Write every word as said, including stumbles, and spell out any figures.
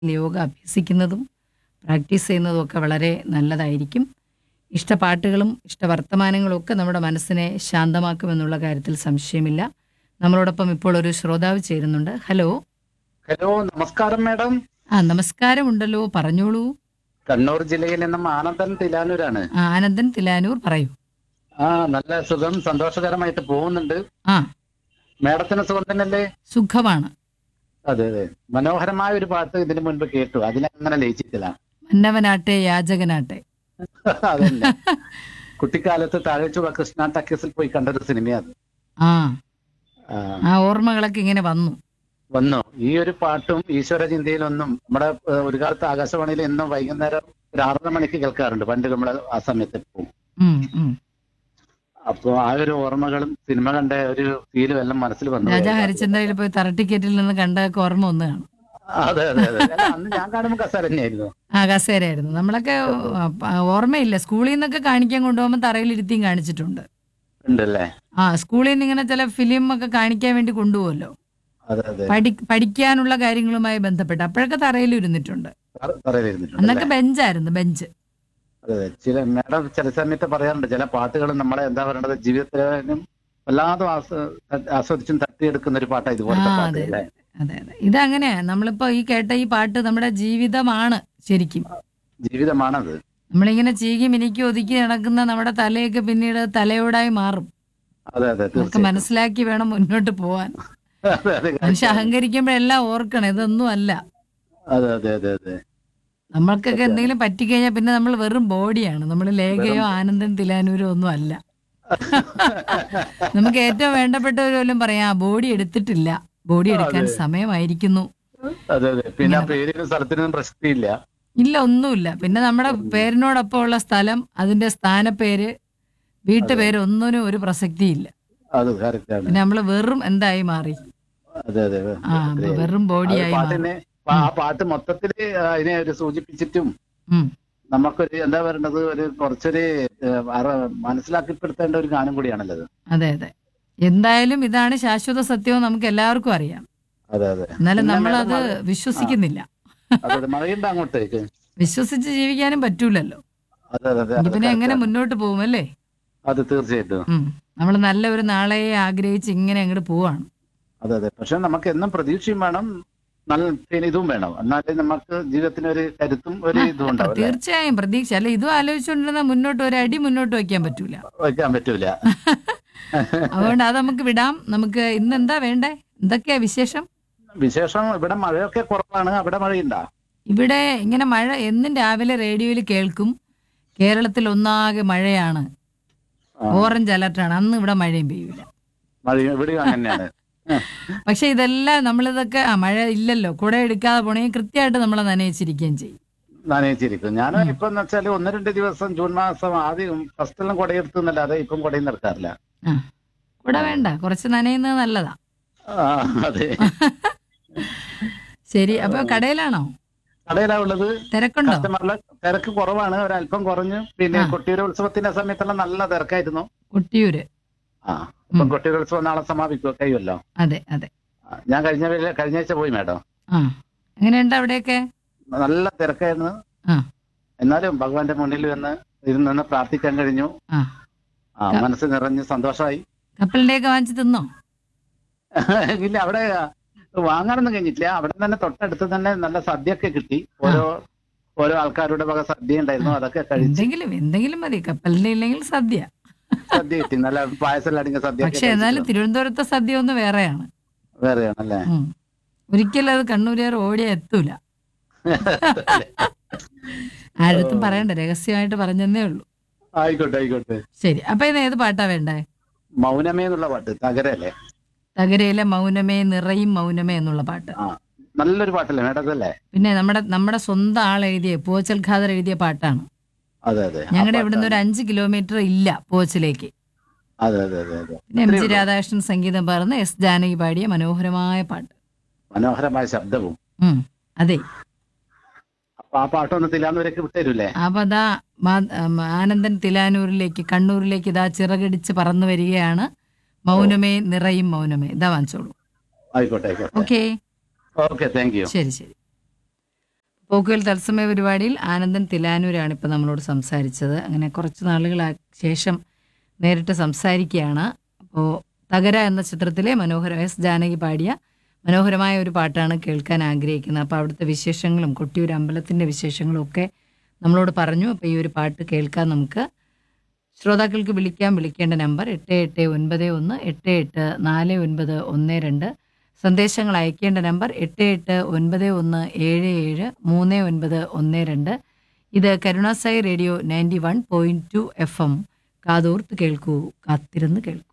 Yoga അഭ്യസിക്കുന്നതും practice ചെയ്യുന്നതും ഒക്കെ വളരെ നല്ലതായിരിക്കും. ഇഷ്ടപാട്ടുകളും ഇഷ്ടവർത്തമാനങ്ങളും ഒക്കെ നമ്മുടെ മനസ്സിനെ ശാന്തമാക്കുമെന്നുള്ള കാര്യത്തിൽ സംശയമില്ല. നമ്മളോടൊപ്പം ഇപ്പോൾ ഒരു ശ്രോതാവ് ചേരുന്നുണ്ട്. ഹലോ. ഹലോ, നമസ്കാരം മാഡം. ആ, നമസ്കാരമുണ്ടല്ലോ, പറഞ്ഞോളൂ. കണ്ണൂർ ജില്ലയിൽ നിന്നും ആനന്ദൻ തിലാനൂരാണ്. ആ, ആനന്ദൻ തിലാനൂർ, പറയൂ. ആ, നല്ല സുഖം, സന്തോഷകരമായിട്ട് പോകുന്നുണ്ട്. ആ, മാഡത്തിന് സുഖം തന്നെയല്ലേ? സുഖമാണ്. അതെ അതെ, മനോഹരമായ ഒരു പാട്ട് ഇതിനു മുൻപ് കേട്ടു, അതിനങ്ങനെ ലയിച്ചിട്ടില്ല. മന്നവനാട്ടെ യാചകനാട്ടെ. അതല്ല, കുട്ടിക്കാലത്ത് താഴേച്ചുവ കൃഷ്ണ ടക്കീസിൽ പോയി കണ്ടൊരു സിനിമയാണ്. ആ, ആ, ആ ഓർമ്മകളൊക്കെ ഇങ്ങനെ വന്നു. വന്നു. ഈ ഒരു പാട്ടും ഈശ്വര ചിന്തയിലൊന്നും നമ്മുടെ ഏഹ്, ഒരു കാലത്ത് ആകാശവാണിയിൽ എന്നും വൈകുന്നേരം ഒരു ആറര മണിക്ക് കേൾക്കാറുണ്ട്. പണ്ട് നമ്മൾ ആ സമയത്ത് പോകും. ഉം, ഉം. അപ്പൊ ആ ഒരു ഓർമ്മകളും സിനിമ കണ്ട ഒരു ഫീലും എല്ലാം മനസ്സിൽ വന്നു. രാജാ ഹരിചന്ദ്രയിൽ പോയി തറട്ടിക്കറ്റിൽ നിന്ന് കണ്ടൊക്കെ ഓർമ്മ ഒന്ന് കാണും. അതെ അതെ അതെ. അല്ല, അന്ന് ഞാൻ കാണുമ്പോൾ കസേര തന്നെയായിരുന്നു. ആ, കസേരയായിരുന്നു. നമ്മളൊക്കെ ആ, ഓർമ്മയില്ല. സ്കൂളിൽ നിന്നൊക്കെ കാണിക്കാൻ കൊണ്ടുപോകുമ്പോൾ തറയിലിരുത്തിയും കാണിച്ചിട്ടുണ്ട്. ഉണ്ടല്ലേ? ആ, സ്കൂളിൽ നിന്ന് ഇങ്ങനെ ചില ഫിലിം ഒക്കെ കാണിക്കാൻ വേണ്ടി കൊണ്ടുപോകുമല്ലോ, അതെ അതെ. പഠി പഠിക്കാനുള്ള കാര്യങ്ങളുമായി ബന്ധപ്പെട്ട്. അപ്പോഴൊക്കെ തറയിൽ ഇരുന്നിട്ടുണ്ട്. തറ- തറയിലിരുന്നിട്ടുണ്ട് അന്നൊക്കെ ബെഞ്ചായിരുന്നു, ബെഞ്ച്. അതെ അതെ. ചില മാഡം ചില സമയത്ത് പറയാറുണ്ട്, ചില പാട്ടുകൾ നമ്മളെ എന്താ പറയണത്, ജീവിതത്തിനും വല്ലാതെ ആസ്വ- ആസ്വദിച്ചും തട്ടിയെടുക്കുന്ന ഒരു പാട്ടാണ് ആ, ഇതുപോലത്തെ പാട്ട് അതെ അല്ലേ? അതെ അതെ. ഇതങ്ങനെയാ. നമ്മളിപ്പോ ഈ കേട്ട ഈ പാട്ട് നമ്മുടെ ജീവിതമാണ് ശരിക്കും. ജീവിതമാണത്. നമ്മളിങ്ങനെ ചീകി മിനിക്കി ഒതുക്കി നടക്കുന്ന നമ്മുടെ തലയൊക്കെ പിന്നീട് തലയോടായി മാറും. അതെ അതെ, നമുക്ക് തീർച്ചയായും. മനസ്സിലാക്കി വേണം മുന്നോട്ട് പോവാൻ. അതെ അതെ മനുഷ്യ അഹങ്കരിക്കുമ്പോഴെല്ലാം ഓർക്കണം, ഇതൊന്നും അല്ല. അതെ അതെ അതെ അതെ. നമ്മൾക്കൊക്കെ എന്തെങ്കിലും പറ്റിക്കഴിഞ്ഞാൽ പിന്നെ നമ്മൾ വെറും ബോഡിയാണ്. നമ്മൾ ലേഖയോ വെറും- ആനന്ദൻ തിലാനൂരോ ഒന്നും അല്ല. നമുക്ക് ഏറ്റവും വേണ്ടപ്പെട്ടവർ പോലും പറയാം, ആ ബോഡി എടുത്തിട്ടില്ല, ബോഡി എടുക്കാൻ അതെ. സമയമായിരിക്കുന്നു. അതെ അതെ. പിന്നെ ആ ഇങ്ങനെ പേരിനും സ്ഥലത്തിനും പ്രസക്തിയില്ല. ഇല്ല, ഒന്നുമില്ല. പിന്നെ നമ്മുടെ പേരിനോടൊപ്പം ഉള്ള സ്ഥലം, അതിന്റെ സ്ഥാനപ്പേര്, വീട്ടുപേര് ഒന്നിനും ഒരു പ്രസക്തിയില്ല. അത് കറക്റ്റാണ്. പിന്നെ നമ്മൾ വെറും എന്തായി മാറി. അതെ അതെ. ആ, അപ്പൊ വെറും ആ ഒരു ബോഡിയായി മാറി. പാട്ടിനെ ആ പാട്ട് മൊത്തത്തില് അതിനെ ഒരു സൂചിപ്പിച്ചിട്ടും ഉം. നമുക്കൊരു എന്താ പറയണത്, ഒരു കുറച്ചൊരു ഏഹ്, അറ- മനസ്സിലാക്കിപ്പെടുത്തേണ്ട ഒരു ഗാനം കൂടിയാണല്ലോ അത്. അതെ അതെ. എന്തായാലും ഇതാണ് ശാശ്വത സത്യവും നമുക്ക് എല്ലാവർക്കും അറിയാം. അതെ അതെ. എന്നാലും പിന്നെ നമ്മളത് മേഡം അത് വിശ്വസിക്കുന്നില്ല. അതെ അതെ, മഴയുണ്ട് അങ്ങോട്ടേക്ക്? വിശ്വസിച്ച് ജീവിക്കാനും പറ്റൂലല്ലോ. അതെ അതെ അതെ. എങ്കിൽ അത് പിന്നെ എങ്ങനെ correct ആണ്. മുന്നോട്ട് പോകും, അല്ലേ? അത് തീർച്ചയായിട്ടും. ഉം. നമ്മൾ നല്ല ഒരു നാളെയെ ആഗ്രഹിച്ച് ഇങ്ങനെ അങ്ങോട്ട് പോവാണ്. അതെ അതെ. പക്ഷെ നമുക്ക് എന്നും പ്രതീക്ഷയും വേണം, നല്ല പിന്നെ ഇതും വേണം. എന്നാലേ നമുക്ക് ജീവിതത്തിന് ഒരു കരുത്തും ഒരു ആ, ഇതും അല്ല, ഉണ്ടാവും അല്ലേ? തീർച്ചയായും പ്രതീക്ഷ. അല്ല, ഇതും ആലോചിച്ചുകൊണ്ടിരുന്ന മുന്നോട്ട് ഒരു അടി മുന്നോട്ട് വയ്ക്കാൻ പറ്റൂല. വയ്ക്കാൻ പറ്റൂല. അതുകൊണ്ട് അത് നമുക്ക് വിടാം. നമുക്ക് ഇന്ന് എന്താ വേണ്ടേ? എന്തൊക്കെയാ വിശേഷം? വിശേഷം ഇവിടെ മഴയൊക്കെ കുറവാണ്. അവിടെ മഴയുണ്ടാ? ഇവിടെ ഇങ്ങനെ മഴ എന്നും രാവിലെ റേഡിയോയിൽ കേൾക്കും, കേരളത്തിൽ ഒന്നാകെ മഴയാണ്, ആ, ഓറഞ്ച് അലർട്ടാണ്. അന്ന് ഇവിടെ മഴയും പെയ്യൂല. മഴ ഇവിടെയും അങ്ങനെയാണ്. പക്ഷെ ഇതെല്ലാം നമ്മളിതൊക്കെ ആ മഴ ഇല്ലല്ലോ, കുട എടുക്കാതെ പോണെങ്കിൽ കൃത്യമായിട്ട് നമ്മളെ നനയിച്ചിരിക്കുകയും ചെയ്യും. നനയിച്ചിരിക്കും. ഞാൻ ഇപ്പൊ എന്ന് വെച്ചാല് ഒന്ന് രണ്ട് ദിവസം ജൂൺ മാസം ആദ്യം ഫസ്റ്റിലും കുടയെടുത്തു എന്നല്ലാതെ ഇപ്പം കുടയും നടക്കാറില്ല. ആ, കുട ആ. വേണ്ട, കുറച്ച് നനയുന്നത് നല്ലതാ. ആ, അതെ. ശരി. അപ്പൊ കടയിലാണോ? കടയിലാ ഉള്ളത്. തിരക്കുണ്ടോ? കസ്റ്റമറിലെ തിരക്ക് കുറവാണ്, ഒരല്പം കുറഞ്ഞു. പിന്നെ ആ. കൊട്ടിയൂർ ഉത്സവത്തിന്റെ സമയത്തെല്ലാം നല്ല തിരക്കായിരുന്നു. കൊട്ടിയൂര്. ആ, ഇപ്പം ഉം. കൊട്ടിയൂർ ഉത്സവം നാളെ സമാപിക്കും കഴിയുമല്ലോ. അതെ അതെ. ആ, ഞാൻ കഴിഞ്ഞ വേള- കഴിഞ്ഞ ആഴ്ച പോയി മാഡം. ആ, എങ്ങനെയുണ്ട് അവിടെയൊക്കെ? നല്ല തിരക്കായിരുന്നു. ആ. എന്നാലും ഭഗവാന്റെ മുന്നിൽ വന്ന് ഇരുന്ന് പ്രാർത്ഥിക്കാൻ കഴിഞ്ഞു. ആ, ആ, മനസ്സ് നിറഞ്ഞ് സന്തോഷമായി. കപ്പലിന്റെയൊക്കെ വാങ്ങിച്ച് തിന്നോ? ഇല്ല, അവിടെ വാങ്ങാനൊന്നും കഴിഞ്ഞിട്ടില്ല. അവിടെ തന്നെ തൊട്ടടുത്ത് തന്നെ നല്ല സദ്യയൊക്കെ കിട്ടി. ആ. ഓരോ ഓരോ ആൾക്കാരുടെ വക സദ്യ ഉണ്ടായിരുന്നു, അതൊക്കെ കഴിച്ച്. എന്തെങ്കിലും എന്തെങ്കിലും മതി, കപ്പലിന്റെ ഇല്ലെങ്കിൽ സദ്യ. സദ്യ കിട്ടി, നല്ല പായസം അടങ്ങിയ സദ്യ. പക്ഷെ എന്നാലും തിരുവനന്തപുരത്തെ സദ്യ ഒന്ന് വേറെയാണ്. വേറെയാണല്ലേ? ഉം. ഒരിക്കലും അത് കണ്ണൂരുകാർ ഓടിയാ എത്തൂല. ആഴത്തും പറയണ്ട, രഹസ്യമായിട്ട് പറഞ്ഞതേ ഉള്ളൂ. ആയിക്കോട്ടെ ആയിക്കോട്ടെ. ശരി. അപ്പൊ ഇത് ഏത് പാട്ടാ വേണ്ടേ? മൗനമേ എന്നുള്ള പാട്ട്, തകരല്ലേ? തകരയിലെ മൗനമേ നിറയും മൗനമേ എന്നുള്ള പാട്ട്. ആ, നല്ലൊരു പാട്ടല്ലേ മേഡം, അതല്ലേ? പിന്നെ നമ്മുടെ നമ്മുടെ സ്വന്തം ആൾ എഴുതിയ, പൂവച്ചൽ ഖാദർ എഴുതിയ പാട്ടാണ്. അതെ അതെ. ആ ഞങ്ങളുടെ ഇവിടുന്ന് ഒരു പാട്ടാണ്. അഞ്ച് കിലോമീറ്റർ ഇല്ല പൂവച്ചിലേക്ക്. അതെ അതെ അതെ അതെ. പിന്നെ എം അത്രയേ ജി ഉള്ളൂ. രാധാകൃഷ്ണൻ സംഗീതം പകർന്ന് എസ് ജാനകി പാടിയ മനോഹരമായ പാട്ട്. മനോഹരമായ ശബ്ദവും. ഉം. അതെ. അപ്പൊ ആ പാട്ടൊന്ന് തിലാന്നൂരേക്ക് വിട്ടുതരൂലേ? അപ്പൊ അതാ മാ- ഉം, ആനന്ദൻ തിലാനൂരിലേക്ക്, കണ്ണൂരിലേക്ക് ഇതാ ചിറകടിച്ച് പറന്നു വരികയാണ്. മൗനമേ നിറയും മൗനമേ. ഇതാ വാങ്ങിച്ചോളൂ. ആയിക്കോട്ടെ ആയിക്കോട്ടെ. ഓക്കെ. Okay, thank you. ശരി ശരി. പോക്കുവെൽ തത്സമയ പരിപാടിയിൽ ആനന്ദൻ തിലാനൂരാണ് ഇപ്പോൾ നമ്മളോട് സംസാരിച്ചത്. അങ്ങനെ കുറച്ച് നാളുകളാ ശേഷം നേരിട്ട് സംസാരിക്കുകയാണ്. അപ്പോൾ തകര എന്ന ചിത്രത്തിലെ മനോഹര എസ് ജാനകി പാടിയ മനോഹരമായ ഒരു പാട്ടാണ് കേൾക്കാൻ ആഗ്രഹിക്കുന്നത്. അപ്പോൾ അവിടുത്തെ വിശേഷങ്ങളും കൊട്ടിയൂർ അമ്പലത്തിൻ്റെ വിശേഷങ്ങളും ഒക്കെ നമ്മളോട് പറഞ്ഞു. അപ്പോൾ ഈ ഒരു പാട്ട് കേൾക്കാൻ നമുക്ക് ശ്രോതാക്കൾക്ക് വിളിക്കാം. വിളിക്കേണ്ട നമ്പർ എട്ട് എട്ട് ഒൻപത് ഒന്ന് എട്ട് എട്ട് നാല് ഒൻപത് ഒന്ന് രണ്ട്. സന്ദേശങ്ങൾ അയക്കേണ്ട നമ്പർ എട്ട് എട്ട് ഒൻപത് ഒന്ന് ഏഴ് ഏഴ് മൂന്ന് ഒൻപത് ഒന്ന് രണ്ട്. ഇത് Karunasai radio ninety one point two F M. കാതോർത്ത് കേൾക്കൂ, കാത്തിരുന്ന് കേൾക്കൂ.